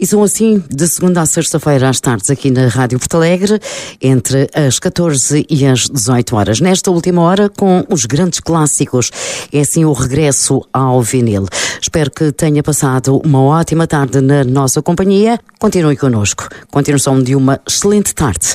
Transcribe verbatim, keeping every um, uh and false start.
E são assim de segunda a sexta-feira às tardes aqui na Rádio Porto Alegre, entre as catorze e as dezoito horas. Nesta última hora com os grandes clássicos. É assim o regresso ao vinil. Espero que tenha passado uma ótima tarde na nossa companhia. Continue connosco. Continuação de uma excelente tarde.